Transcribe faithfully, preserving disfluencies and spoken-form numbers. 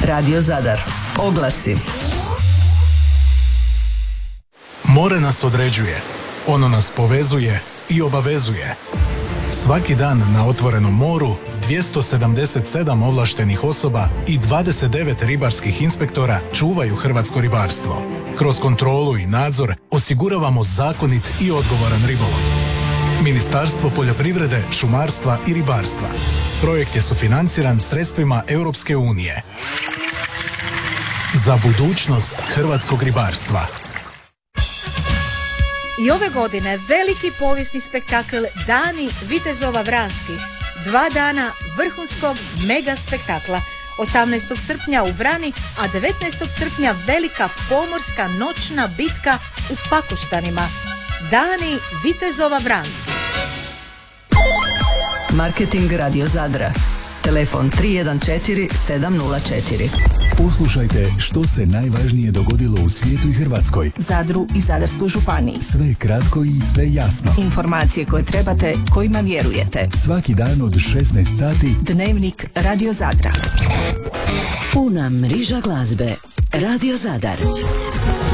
Radio Zadar. Oglasi. More nas određuje, ono nas povezuje i obavezuje. Svaki dan na otvorenom moru dvjesto sedamdeset sedam ovlaštenih osoba i dvadeset devet ribarskih inspektora čuvaju hrvatsko ribarstvo. Kroz kontrolu i nadzor osiguravamo zakonit i odgovoran ribolov. Ministarstvo poljoprivrede, šumarstva i ribarstva. Projekt je sufinanciran sredstvima Europske unije. Za budućnost hrvatskog ribarstva. I ove godine veliki povijesni spektakl Dani vitezova Vranskih. Dva dana vrhunskog mega spektakla. osamnaestog srpnja u Vrani, a devetnaestog srpnja velika pomorska noćna bitka u Pakoštanima. Dani vitezova Vranskih. Marketing Radio Zadra. Telefon tri jedan četiri sedam nula četiri. Poslušajte što se najvažnije dogodilo u svijetu i Hrvatskoj, Zadru i Zadarskoj županiji. sve kratko i sve jasno. Informacije koje trebate, kojima vjerujete. Svaki dan od šesnaest sati. Dnevnik Radio Zadra. Puna mriža glazbe. Radio Zadar.